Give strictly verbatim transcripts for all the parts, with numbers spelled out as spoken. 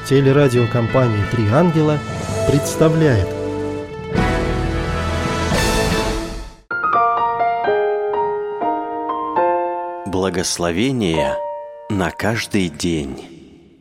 Телерадиокомпания «Три ангела» представляет. Благословение на каждый день.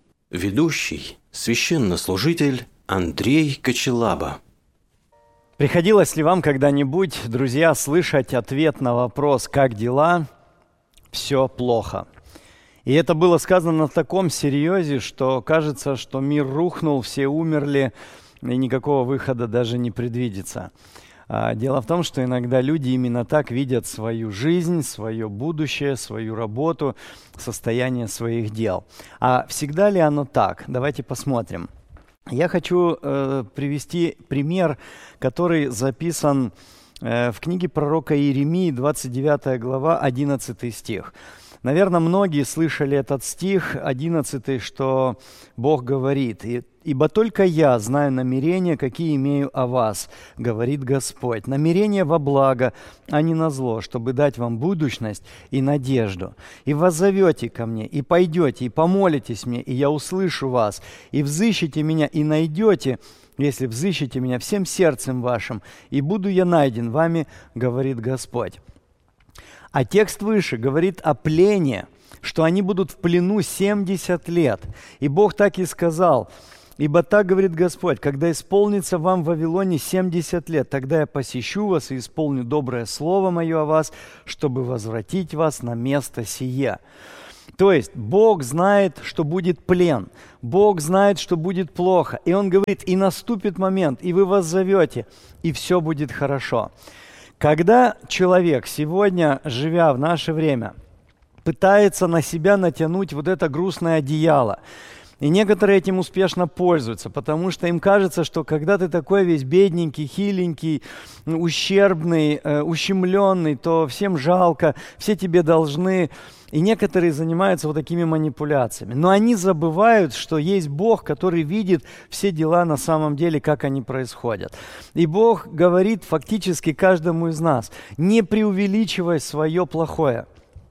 Ведущий – священнослужитель Андрей Кочелаба. Приходилось ли вам когда-нибудь, друзья, слышать ответ на вопрос «Как дела?» «Все плохо». И это было сказано на таком серьезе, что кажется, что мир рухнул, все умерли, и никакого выхода даже не предвидится. Дело в том, что иногда люди именно так видят свою жизнь, свое будущее, свою работу, состояние своих дел. А всегда ли оно так? Давайте посмотрим. Я хочу э, привести пример, который записан э, в книге пророка Иеремии, двадцать девятая глава, одиннадцатый стих. Наверное, многие слышали этот стих, одиннадцатый, что Бог говорит: «Ибо только я знаю намерения, какие имею о вас, говорит Господь, намерения во благо, а не на зло, чтобы дать вам будущность и надежду. И воззовете ко мне, и пойдете, и помолитесь мне, и я услышу вас, и взыщете меня, и найдете, если взыщете меня всем сердцем вашим, и буду я найден вами, говорит Господь». А текст выше говорит о плене, что они будут в плену семьдесят лет. И Бог так и сказал: «Ибо так говорит Господь, когда исполнится вам в Вавилоне семьдесят лет, тогда я посещу вас и исполню доброе слово мое о вас, чтобы возвратить вас на место сие». То есть Бог знает, что будет плен, Бог знает, что будет плохо. И Он говорит: и наступит момент, и вы воззовете, и все будет хорошо. Когда человек сегодня, живя в наше время, пытается на себя натянуть вот это грустное одеяло, и некоторые этим успешно пользуются, потому что им кажется, что когда ты такой весь бедненький, хиленький, ущербный, э, ущемленный, то всем жалко, все тебе должны. И некоторые занимаются вот такими манипуляциями. Но они забывают, что есть Бог, который видит все дела на самом деле, как они происходят. И Бог говорит фактически каждому из нас: не преувеличивай свое плохое.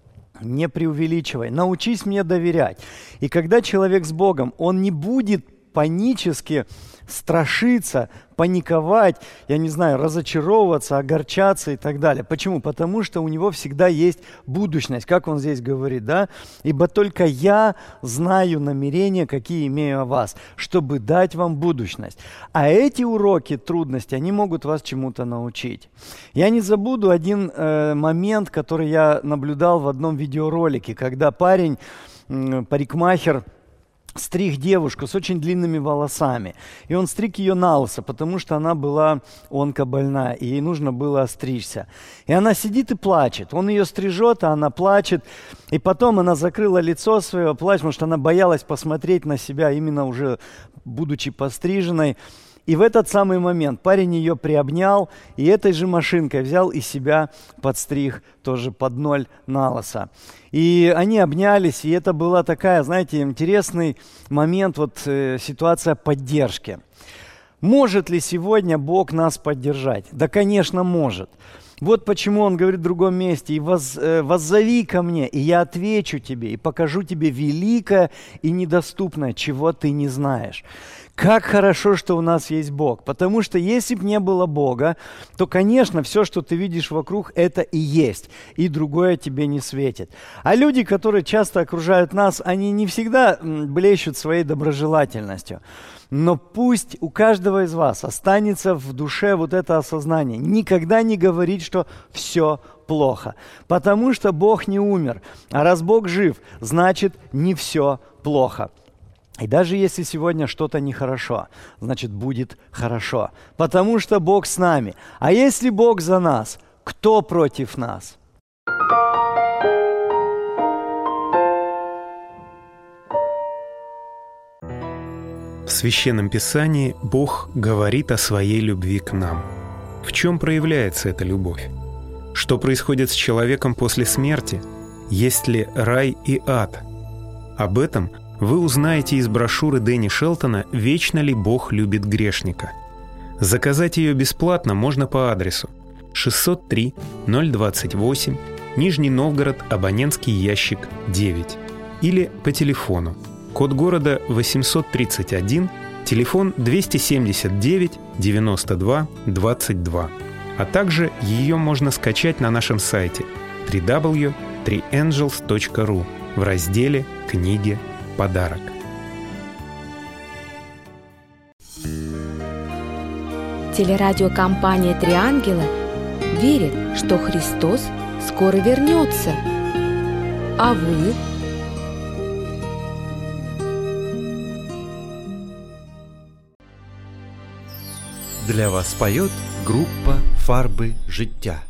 Не преувеличивай. Научись мне доверять. И когда человек с Богом, он не будет панически страшиться, паниковать, я не знаю, разочаровываться, огорчаться и так далее. Почему? Потому что у него всегда есть будущность, как он здесь говорит, да? «Ибо только я знаю намерения, какие имею о вас, чтобы дать вам будущность». А эти уроки трудности, они могут вас чему-то научить. Я не забуду один э, момент, который я наблюдал в одном видеоролике, когда парень, э, парикмахер, стриг девушку с очень длинными волосами. И он стриг ее на лысо, потому что она была онкобольна, и ей нужно было остричься. И она сидит и плачет. Он ее стрижет, а она плачет. И потом она закрыла лицо свое, плачет, потому что она боялась посмотреть на себя, именно уже будучи постриженной. И в этот самый момент парень ее приобнял и этой же машинкой взял и себя подстриг тоже под ноль на лысо. И они обнялись, и это была такая, знаете, интересный момент, вот э, ситуация поддержки. Может ли сегодня Бог нас поддержать? Да, конечно, может. Вот почему Он говорит в другом месте: «И воз, э, воззови ко мне, и я отвечу тебе, и покажу тебе великое и недоступное, чего ты не знаешь». Как хорошо, что у нас есть Бог, потому что если бы не было Бога, то, конечно, все, что ты видишь вокруг, это и есть, и другое тебе не светит. А люди, которые часто окружают нас, они не всегда блещут своей доброжелательностью. Но пусть у каждого из вас останется в душе вот это осознание: никогда не говорить, что все плохо, потому что Бог не умер, а раз Бог жив, значит, не все плохо. И даже если сегодня что-то нехорошо, значит, будет хорошо, потому что Бог с нами. А если Бог за нас, кто против нас? В Священном Писании Бог говорит о своей любви к нам. В чем проявляется эта любовь? Что происходит с человеком после смерти? Есть ли рай и ад? Об этом вы узнаете из брошюры Дэнни Шелтона «Вечно ли Бог любит грешника?». Заказать ее бесплатно можно по адресу шестьсот три ноль двадцать восемь, Нижний Новгород, абонентский ящик девять, или по телефону код города восемьсот тридцать один, телефон двести семьдесят девять девяносто два двадцать два. А также ее можно скачать на нашем сайте дабл ю дабл ю дабл ю точка три энджелс точка ру в разделе «Книги. Подарок». Телерадиокомпания «Три ангела» верит, что Христос скоро вернется. А вы? Для вас поет группа «Фарби життя».